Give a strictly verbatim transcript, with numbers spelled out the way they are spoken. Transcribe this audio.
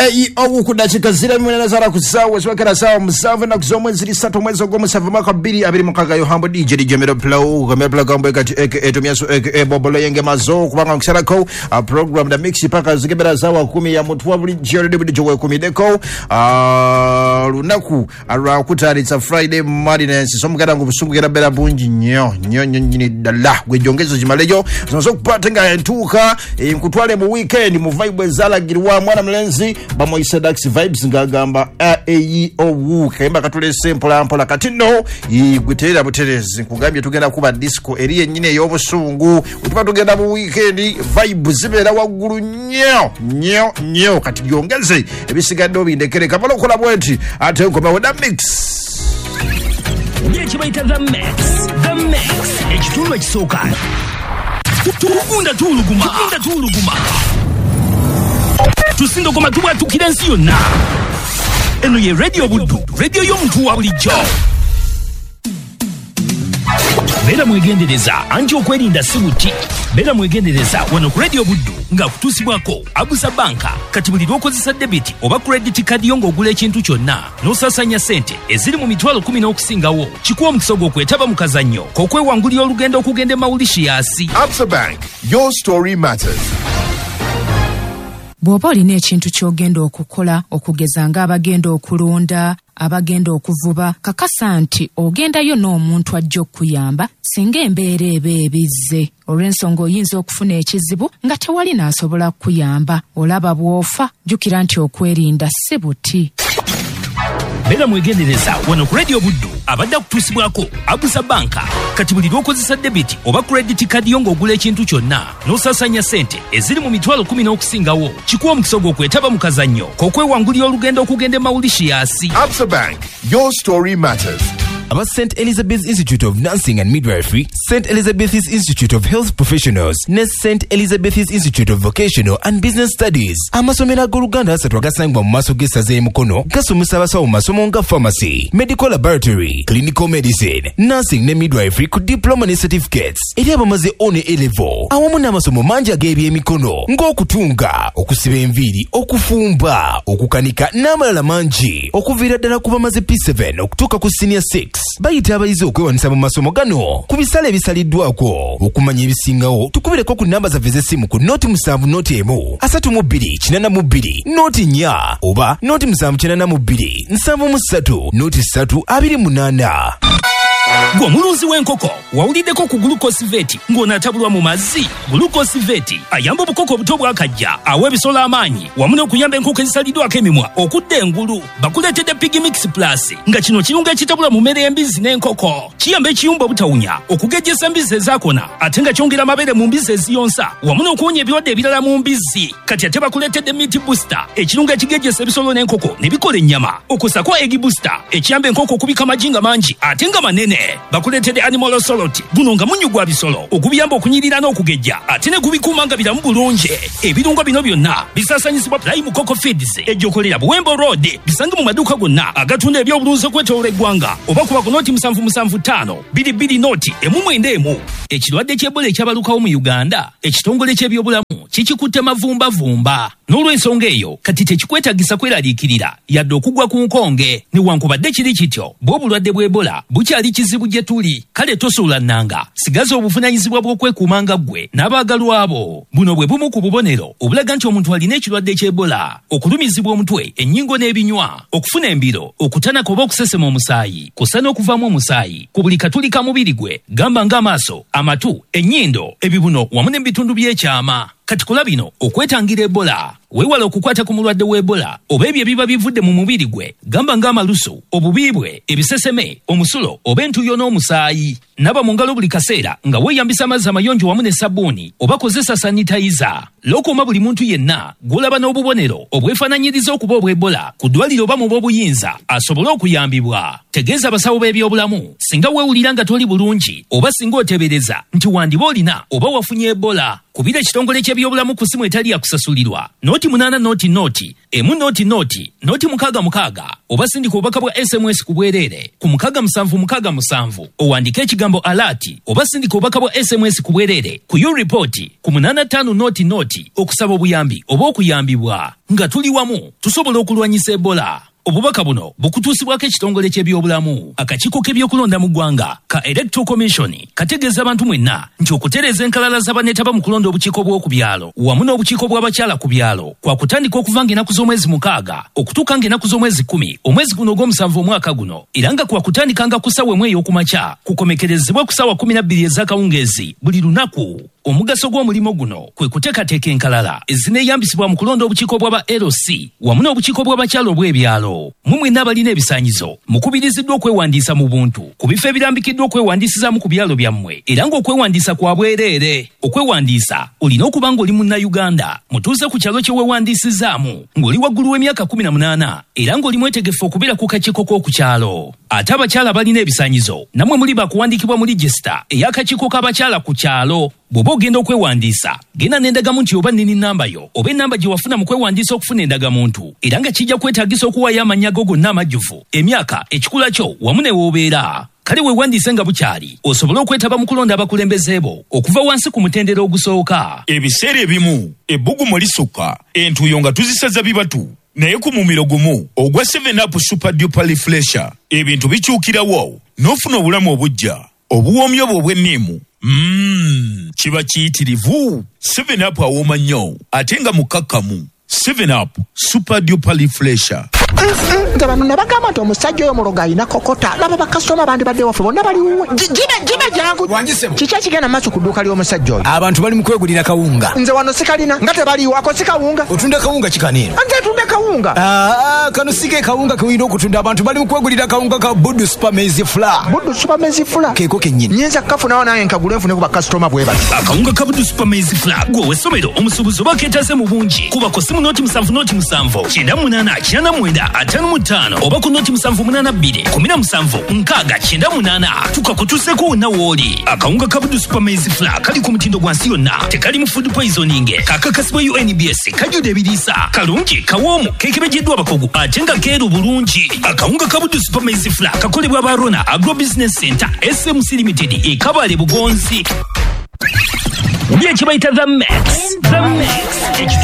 A E O kudachika zile mwenye zara kusawa swakera sawa msavu na kuzomu zili sato mwezo gomu savu maka bili abiri mkaka yohambo D J D J Mero Plau Kamero Plau Kambo Ekati Eke Eto Miyasu Eke E Bobolo Yenge Mazo Kubanga Mkisara Kou a program da mixi paka zikebera zawa kumi ya mutuwa vuli Jere Debu Dijowe kumi deko a lunaku Ara kutari it's a Friday Madness Somu kada ngubusungu kada bela bunji Nyo Nyo Nyo Nyo Dala Gwejongezo jimalejo Zonso kupatenga entuka Mkutuwale mu weekend Muvaibu zala giriwa mwana mlenzi Bamo Isadax vibes ngagamba A E O Kaimba katule simpola mpola katino Igwiterera buterezi Kugambye tugenda kuba disco Eriye nyine yobo sungu Utupa tugenda mu weekend Vibes zibera waguru nyo Nyo nyo Kati yongeze Ebisiga dobi ndekere Kamalo kula mwenti Ate ukoma wada mix Yechibaita the mix The mix Echitulu echisoka Tukunda tuluguma Tukunda tuluguma Tusindo koma tuwa tukirensi yona Eno ye radio budu Radio yomuntu wa bulijo Bela mwegendereza Anji okweli nda sibuti Bela mwegendereza Wano radio budu Nga kutusi wako Abusa banka Katibuli doko zisa debiti Oba credit card yongo gule chintu chona No sasanya sente Ezili mu mitwalo kumi na okusinga wo Chikuwa mkisogo kwe taba mkazanyo Kokwe wanguli yorugendo kugende maulishi yasi Absa Bank Your story matters. Bw'oba olina ekintu ky'ogenda okukola okugeza ng'abagenda okulonda abagenda okuvuba kakasa nti ogendayo n'omuntu ajja okuyamba singa embeera eba ebizze olw'ensonga oyinza okufuna ekizibu nga tewali n'asobola kuyamba olaba bw'ofa jjukira nti okwerinda si buti. Bela mwegendereza wano ku radio buddu abadde kutusibwako Abusa banka kati buli lw'okozesa debiti oba credit card yongo ogula ekintu kyonna n'osasanya sente eziri mu mitwalo kumi n'okusingawo kikuwa omukisa gw'okwetaba mu kazannyo k'okwewangulira olugendo okugenda Maulishi yasi. Absa Bank, your story matters. About Saint Elizabeth's Institute of Nursing and Midwifery, Saint Elizabeth's Institute of Health Professionals, ne Saint Elizabeth's Institute of Vocational and Business Studies. Amasomero ag'Oluganda asatu agasangibwa mu maaso g'essaza y'Emukono gasomesa abasawo mu masomo nga pharmacy, medical laboratory, clinical medicine, nursing ne midwifery ku diploma ne certificates. Eri abamaze O ne A level. Awamu n'amasomo mangi ag'ebyemikono ng'okutunga, okusiba enviiri, okufumba, okukanika n'amalala mangi okuviira ddala ku bamaze P seven okutuuka ku senior six. Bayita abayizi okwewanisa mu masomo gano ku bisale ebisaliddwako. Okumanya ebisingawo tukubireko ku namba zaffe z'essimu ku noti musanvu noti emu asatu mu bbiri kinana mu bbiri noti nnya oba noti musanvu kinana mu bbiri nsanvu mu ssatu noti ssatu abiri munaana. Gwa mulunzi w'enkoko wawuliddeko ku glucose veti ng'onaatabulwa mu mazzi. Glucose veti ayamba obukoko obuto bw'akajja awa ebisolo amaanyi wamu n'okuyamba enkoko ezisaliddwako emimwa okudda engulu. Bakuleetedde Pig Mix Plus nga kino kirungo ekitabula mu mmere y'embizzi n'enkoko. Kiyamba ekiyumba obutawunya okugejjesa embizzi ezaakona ate nga kyongera amabeere mu mbizzi eziyonsa wamu n'okuwonya ebirwadde ebirala mu mbizzi. Kati ate bakuleetedde Meat Booster ekirungo ekigejjesa ebisolo n'enkoko ne bikola ennyama. Okusako Egg Booster ekiyamba enkoko okubika amagi nga mangi ate nga manene. Bakuleetedde Animal Solot guno nga munyu gwa bisolo okubiyamba okunyirira n'okugejja ate ne gubikuuma nga biramu bulungi. Ebirungo bino byonna bisaasanyizibwa Prime Coco Feeds ejjokolera Buwembo Road. Bisange mu maduuka gonna agatunda ebyobulunzi okwetooloola eggwanga oba kuba ku noti musanvu musanvu ttaano bbiri bbiri noti emu mwenda emu. Ekirwadde ky'Ebola ekyabalukawo mu Uganda ekitongole ky'ebyobulamu kikikutte mavumbavumba. N'olw'ensonga eyo kati tekikwetagisa kweraliikirira yadde okugwa ku nkonge newankubadde kiri kityo bw'obulwadde bw'Ebola bukyali kizibu gye tuli. Kale tosuula nnanga sigaza obuvunanyizibwa bw'okwekuuma nga ggwe n'abaagalwa abo. Buno bwe bumu ku bubonero obulaga nti omuntu alina ekirwadde ky'Ebola: okulumizibwa omutwe, ennyingo n'ebinywa, okufuna embiro, okutanaka oba okusesema omusaayi, kussa n'okuvaamu omusaayi ku buli katuli ka mubiri gwe, gamba ng'amaaso, amatu, ennyindo, ebibuno wamu n'ebitundu by'ekyama. Kati kola bino okwetangira Ebola. Weewala okukwata ku mulwadde w'Ebola oba ebyo ebiba bivudde mu mubiri gwe, gamba ng'amalusu, obubiibwe, ebiseseme, omusulo oba entuyo n'omusaayi. Naba mu ngalo buli kaseera nga weeyambisa amazzi amayonjo wamu ne sabbuuni oba kozesa sanitayiza. Lokuuma buli muntu yenna gw'olaba n'obubonero obwefaananyiriza okuba obw'Ebola ku ddwaliro oba mu b'obuyinza asobole okuyambibwa. Tegeeza abasawo b'ebyobulamu singa weewulira nga toli bulungi oba singa oteebereza nti wandiba olina oba wafunye Ebola. Kubira ekitongole ky'ebyobulamu ku ssimu etali yakusasulirwa. Noti noti munana noti noti emu noti noti noti mukaga mukaga oba sindika obubaka bwa S M S ku bwereere ku mukaga musanvu mukaga musanvu owandika ekigambo alati oba sindika obubaka bwa S M S ku bwereere ku you report ku munana ttaano noti noti okusaba obuyambi oba okuyambibwa nga tuli wamu tusobola okulwanyisa Ebola. Obubaka buno bukutuusibwako ekitongole ky'ebyobulamu akakiiko k'ebyokulonda mu ggwanga ka Electoral Commission kategeeza abantu mwenna nti okutereeza enkalala z'abaneetaba mu kulonda obukiiko bw'oku byalo wamu n'obukiiko bw'abakyala ku byalo kwa kutandika okuva ng'ennaku z'omwezi mukaaga okutuuka ng'ennaku z'omwezi kumi omwezi guno ogw'omusanvu omwaka guno era nga kwa kutandikanga ku ssaawa emu ey'okumakya kukomekerezebwa ku ssaawa kumi na bbiri ez'akawungeezi buli lunaku. Omugaso gw'omulimu guno kwe kuteekateeka enkalala ezineeyambisibwa mu kulonda obukiiko bw'aba L C wamu n'obukiiko bw'abakyala obw'ebyalo. Mu mwenna abalina ebisaanyizo mukubiriziddwa okwewandiisa mu buntu ku bifo ebirambikiddwa okwewandiisizaamu ku byalo byammwe era ng'okwewandiisa kwa bwereere. Okwewandiisa olina okuba ng'oli munnayuganda mutuuze ku kyalo kye weewandiisizaamu ng'oli waggulu w'emyaka kumi na munaana era ng'oli mwetegefu okubeera ku kakiiko k'oku kyalo. Ate abakyala abalina ebisaanyizo namwe muli bakuwandiikibwa mu ligista ey'akakiiko k'abakyala ku kyalo. Bw'oba ogenda okwewandiisa genda n'endagamu nti oba nnini nnamba yo oba ennamba gye wafuna mu kwewandiisa okufuna endagamuntu era nga kijja kwetaagisa okuwaayo amannya go gonna amajjuvu emyaka ekikula kyo wamu ne w'obeera. Kale weewandiise nga bukyali osobole okwetaba mu kulonda abakulembeze bo okuva wansi ku mutendera ogusooka. Ebiseera ebimu ebbugumu lisukka entuuyo nga tuzisaza bibatu naye ku mumiro gumu ogwa seven up super duper refresher ebintu bikyukirawo n'ofuna obulamu obujja obuwoomi obwo obw'enniimu. Mmm, kiba kiyitirivu. seven up awooma nnyo ate nga mukakkamu. seven up super duper refresher. Nze bano ne bagamba nti omusajja oyo muloga alina kokota laba bakasitoma bandi badde waffe bonna bali wuwe jibe jibe jangu kiki ekigenda maaso ku dduuka ly'omusajja oyo. Abantu bali mu kwegulira kawunga. Nze wano sikalina nga tebaliiwako si kawunga. Otunda kawunga kikaniino? Nze ntunda kawunga. Ah, kano sige kawunga ke oyina okutunda. Abantu bali mu kwegulira kawunga ka Buddu Super Maize Flour. Buddu Super Maize Flour keeko kennyini nyinza kafunawo naye nkagula nfune ku bakasitoma bwe bati. Akawunga ka Buddu Super Maize Flour gwe w'essomero omusuubuzi oba keetaase mu bungi kuba ku ssimu noti musanvu noti musanvu kyenda munaana kyenda mwenda ataano mu ttaano oba ku noti musanvu munaana bbiri kumi na musanvu nkaaga kyenda munaana tukakutuuseko wonna w'oli. Akawunga ka Buddu Super Maize Flour kali ku mutindo gwa nsi yonna tekali mu food poisoning kakakasibwa U N B S kajjudde ebiriisa kalungi kawoomu keekebejeddwa abakugu ate nga keeru bulungi. Akawunga ka Buddu Super Maize Flour kakolebwa ba Rona Agro Business Center S M C Limited e Kabale Bugonzi. Bye kibayita The Max. The Max.